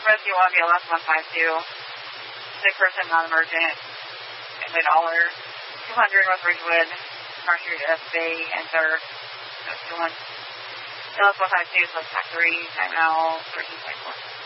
Rescue 1, BLS 152. Sick person, non-emergent. $200 West Ridgewood, Marsh Street, F Bay, and 3rd. That's 2-1. BLS 152, so Pack 3, timeout 13.4.